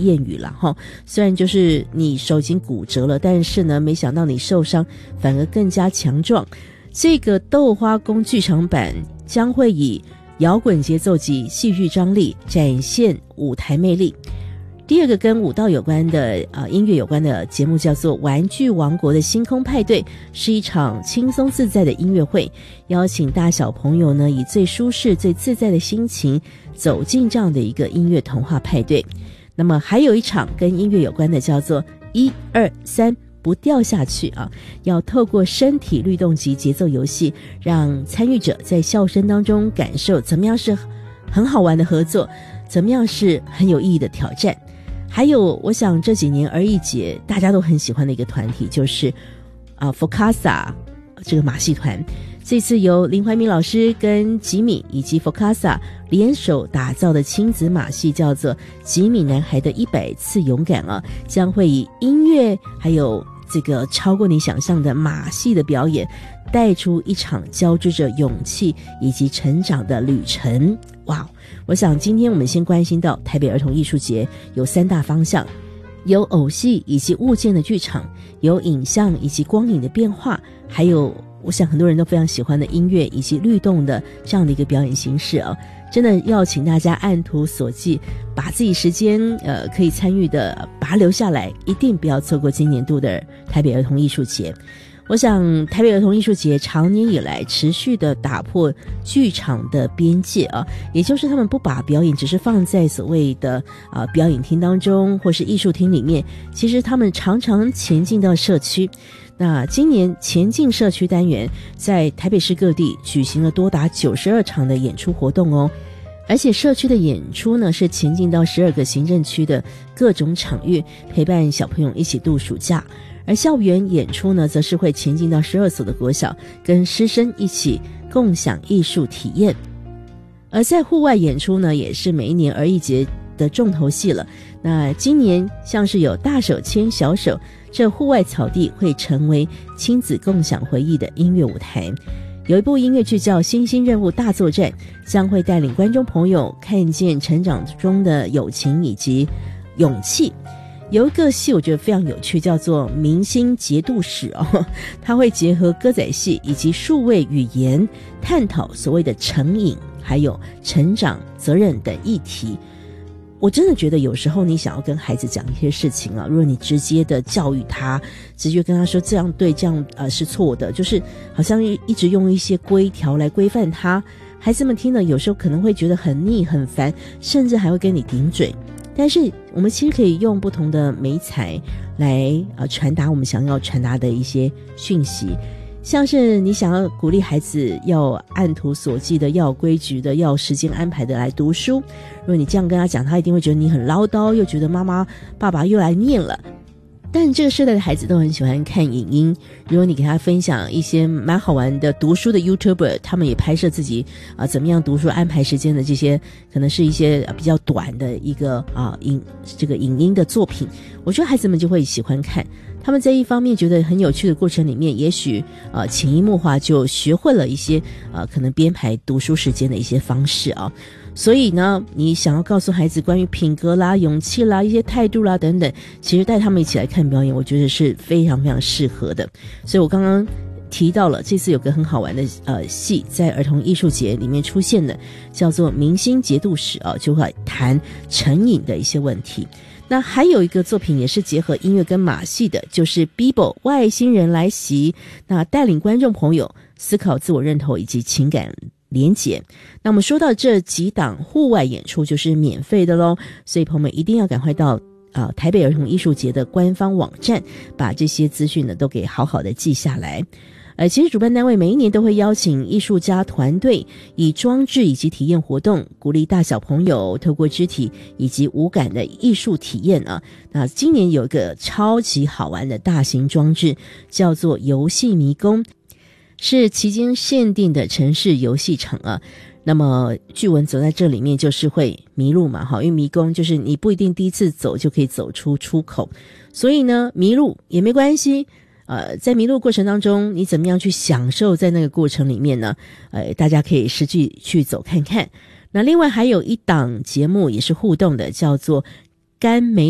谚语啦齁，虽然就是你手已经骨折了，但是呢没想到你受伤反而更加强壮。这个豆花宫剧场版将会以摇滚节奏及戏剧张力展现舞台魅力。第二个跟舞蹈有关的音乐有关的节目叫做玩具王国的星空派对，是一场轻松自在的音乐会，邀请大小朋友呢以最舒适最自在的心情走进这样的一个音乐童话派对。那么还有一场跟音乐有关的叫做1、2、3不掉下去啊，要透过身体律动及节奏游戏，让参与者在笑声当中感受怎么样是很好玩的合作，怎么样是很有意义的挑战。还有我想这几年儿艺节大家都很喜欢的一个团体就是FOCASA 这个马戏团，这次由林怀民老师跟吉米以及 FOCASA 联手打造的亲子马戏叫做吉米男孩的100次勇敢啊，将会以音乐还有这个超过你想象的马戏的表演，带出一场交织着勇气以及成长的旅程。哇，我想今天我们先关心到台北儿童艺术节有3大方向，有偶戏以及物件的剧场，有影像以及光影的变化，还有我想很多人都非常喜欢的音乐以及律动的这样的一个表演形式啊，真的要请大家按图索骥，把自己时间可以参与的把它留下来，一定不要错过今年度的台北儿童艺术节。我想台北儿童艺术节长年以来持续的打破剧场的边界啊，也就是他们不把表演只是放在所谓的表演厅当中或是艺术厅里面，其实他们常常前进到社区。那今年前进社区单元在台北市各地举行了多达92场的演出活动哦，而且社区的演出呢是前进到12个行政区的各种场域，陪伴小朋友一起度暑假。而校园演出呢则是会前进到12所的国小，跟师生一起共享艺术体验。而在户外演出呢也是每一年儿艺节的重头戏了，那今年像是有大手牵小手，这户外草地会成为亲子共享回忆的音乐舞台。有一部音乐剧叫《星星任务大作战》，将会带领观众朋友看见成长中的友情以及勇气。有一个戏我觉得非常有趣，叫做《明星节度使》哦，它会结合歌仔戏以及数位语言，探讨所谓的成瘾还有成长责任等议题。我真的觉得有时候你想要跟孩子讲一些事情啊，如果你直接的教育他，直接跟他说这样对这样是错的，就是好像一直用一些规条来规范他，孩子们听了有时候可能会觉得很腻很烦，甚至还会跟你顶嘴。但是我们其实可以用不同的媒材来传达我们想要传达的一些讯息，像是你想要鼓励孩子要按图索骥的，要有规矩的，要有时间安排的来读书。如果你这样跟他讲，他一定会觉得你很唠叨，又觉得妈妈爸爸又来念了。但这个世代的孩子都很喜欢看影音，如果你给他分享一些蛮好玩的读书的 YouTuber， 他们也拍摄自己怎么样读书安排时间的这些，可能是一些比较短的一个影音的作品，我觉得孩子们就会喜欢看。他们在一方面觉得很有趣的过程里面，也许潜移默化就学会了一些可能编排读书时间的一些方式啊。所以呢，你想要告诉孩子关于品格啦、勇气啦、一些态度啦等等，其实带他们一起来看表演，我觉得是非常非常适合的。所以我刚刚提到了这次有个很好玩的戏在儿童艺术节里面出现的，叫做《明星节度使》啊，就会谈成瘾的一些问题。那还有一个作品也是结合音乐跟马戏的，就是 Bibo 外星人来袭，那带领观众朋友思考自我认同以及情感连结。那我们说到这几档户外演出就是免费的咯，所以朋友们一定要赶快到台北儿童艺术节的官方网站，把这些资讯呢都给好好的记下来。其实主办单位每一年都会邀请艺术家团队，以装置以及体验活动鼓励大小朋友透过肢体以及五感的艺术体验啊。那今年有一个超级好玩的大型装置，叫做游戏迷宫，是期间限定的城市游戏场啊。那么据闻走在这里面就是会迷路嘛，因为迷宫就是你不一定第一次走就可以走出出口，所以呢迷路也没关系。在迷路过程当中，你怎么样去享受在那个过程里面呢？大家可以实际去走看看。那另外还有一档节目也是互动的，叫做甘梅